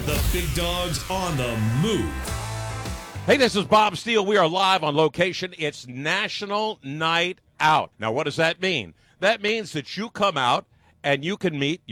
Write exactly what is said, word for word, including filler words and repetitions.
The big dogs on the move. Hey, this is Bob Steele. We are live on location. It's National Night Out. Now, what does that mean? That means that you come out and you can meet